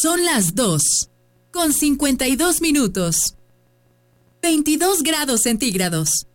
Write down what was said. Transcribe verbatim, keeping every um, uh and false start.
Son las dos, con cincuenta y dos minutos. veintidós grados centígrados.